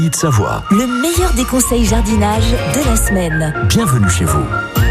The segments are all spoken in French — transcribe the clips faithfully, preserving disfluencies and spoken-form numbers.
de Savoie. Le meilleur des conseils jardinage de la semaine. Bienvenue chez vous.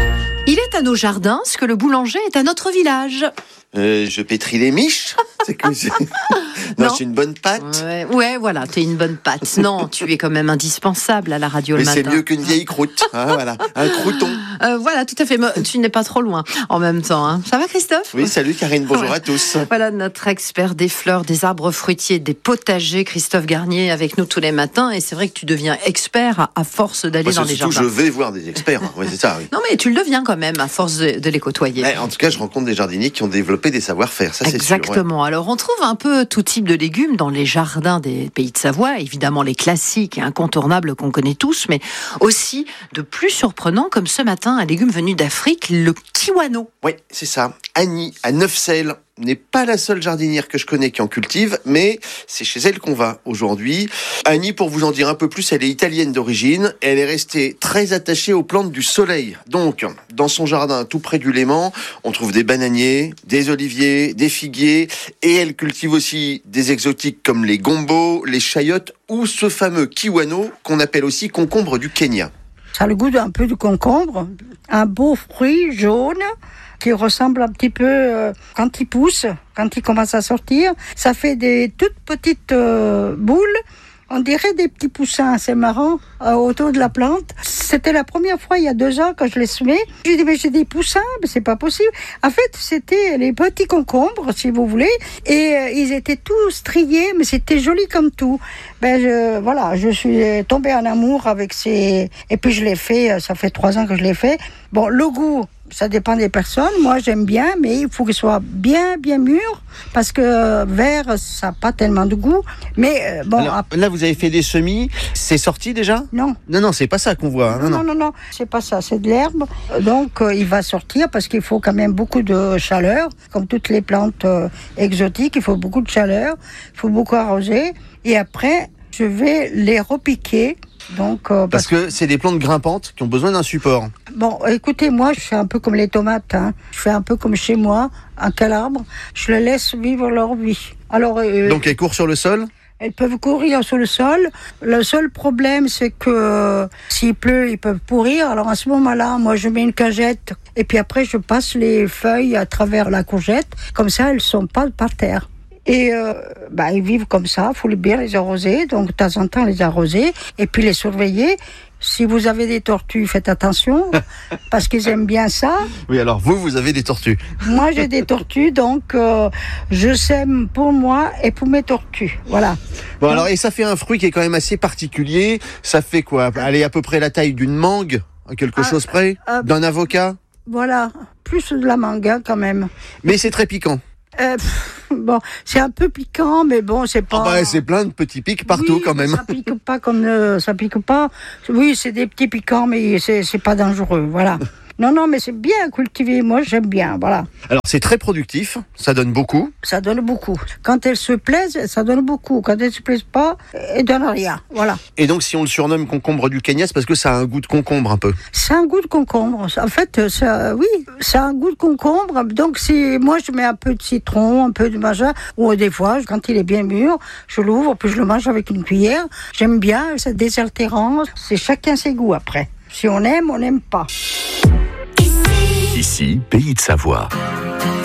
Il est à nos jardins ce que le boulanger est à notre village. Euh, je pétris les miches. C'est que c'est... Non, Non. c'est une bonne pâte. Ouais, ouais, voilà, t'es une bonne pâte. Non, tu es quand même indispensable à la radio Mais le c'est matin. mieux qu'une vieille croûte. Hein, voilà, un crouton. Euh, voilà, tout à fait. Mais tu n'es pas trop loin en même temps. Hein. Ça va, Christophe ? Oui, salut Karine, bonjour Ouais. à tous. Voilà notre expert des fleurs, des arbres fruitiers, des potagers, Christophe Garnier, avec nous tous les matins. Et c'est vrai que tu deviens expert à, à force d'aller Moi, dans c'est les surtout, jardins. je vais voir des experts. Oui, c'est ça, oui. Non, mais tu le deviens quand même à force de, de les côtoyer. Mais en tout cas, je rencontre des jardiniers qui ont développé des savoir-faire, ça c'est sûr. ouais. Exactement. Alors, on trouve un peu tout type de légumes dans les jardins des pays de Savoie. Évidemment, les classiques et incontournables qu'on connaît tous, mais aussi de plus surprenants, comme ce matin, un légume venu d'Afrique, le kiwano. Oui, c'est ça. Annie, à Neufcelles, n'est pas la seule jardinière que je connais qui en cultive, mais c'est chez elle qu'on va aujourd'hui. Annie, pour vous en dire un peu plus, elle est italienne d'origine. Elle est restée très attachée aux plantes du soleil. Donc, dans son jardin, tout près du Léman, on trouve des bananiers, des oliviers, des figuiers, et elle cultive aussi des exotiques comme les gombos, les chayotes ou ce fameux kiwano qu'on appelle aussi concombre du Kenya. Ça a le goût d'un peu de concombre, un beau fruit jaune qui ressemble un petit peu euh, quand il pousse, quand il commence à sortir. Ça fait des toutes petites euh, boules, on dirait des petits poussins, c'est marrant, euh, autour de la plante. C'était la première fois il y a deux ans que je les semais. J'ai dit mais j'ai des poussins, mais c'est pas possible. En fait c'était les petits concombres si vous voulez, et euh, ils étaient tous striés, mais c'était joli comme tout. Ben je, voilà, je suis tombée en amour avec ces, et puis je l'ai fait. Ça fait trois ans que je l'ai fait. Bon, le goût, ça dépend des personnes. Moi, j'aime bien, mais il faut qu'il soit bien, bien mûr, parce que vert, ça n'a pas tellement de goût. Mais euh, bon, Alors, après, là, vous avez fait des semis, c'est sorti déjà ? non. Non, non, c'est pas ça qu'on voit. hein, Non, non, non, non, c'est pas ça, c'est de l'herbe. Donc, euh, il va sortir parce qu'il faut quand même beaucoup de chaleur. Comme toutes les plantes euh, exotiques, il faut beaucoup de chaleur, il faut beaucoup arroser. Et après, je vais les repiquer. Donc, euh, Parce que c'est des plantes grimpantes qui ont besoin d'un support. Bon, écoutez, moi, je fais un peu comme les tomates. Hein. Je fais un peu comme chez moi, un calabre. Je les laisse vivre leur vie. Alors, euh, Donc elles courent sur le sol ? elles peuvent courir sur le sol. Le seul problème, c'est que euh, s'il pleut, ils peuvent pourrir. Alors, à ce moment-là, moi, je mets une cagette. Et puis après, je passe les feuilles à travers la courgette. Comme ça, elles ne sont pas par terre. Et euh, bah, ils vivent comme ça, il faut bien les arroser, donc de temps en temps les arroser, et puis les surveiller. Si vous avez des tortues, faites attention, parce qu'ils aiment bien ça. Oui, alors vous, vous avez des tortues. Moi, j'ai des tortues, donc euh, je sème pour moi et pour mes tortues, voilà. Bon, alors, et ça fait un fruit qui est quand même assez particulier. Ça fait quoi ? Allez, à peu près la taille d'une mangue, à quelque Ah, chose près ? euh, D'un avocat ? Voilà, plus de la mangue hein, quand même. Mais c'est très piquant. Euh, pff, bon, c'est un peu piquant, mais bon, c'est pas... Ah bah, c'est plein de petits pics partout Oui, quand même. Ça pique pas comme le, ça pique pas. Oui, c'est des petits piquants, mais c'est c'est pas dangereux, voilà. Non, non, mais c'est bien cultivé. Moi, j'aime bien, voilà. Alors c'est très productif, ça donne beaucoup. Ça donne beaucoup. Quand elles se plaisent, ça donne beaucoup. Quand elles se plaisent pas, elles donnent rien, voilà. Et donc si on le surnomme concombre du Kenya, c'est parce que ça a un goût de concombre un peu. C'est un goût de concombre. En fait, ça, oui, c'est un goût de concombre. Donc, si moi, je mets un peu de citron, un peu de machin, ou des fois, quand il est bien mûr, je l'ouvre, puis je le mange avec une cuillère. J'aime bien, c'est désaltérant. C'est chacun ses goûts après. Si on aime, on n'aime pas. Ici, Pays de Savoie.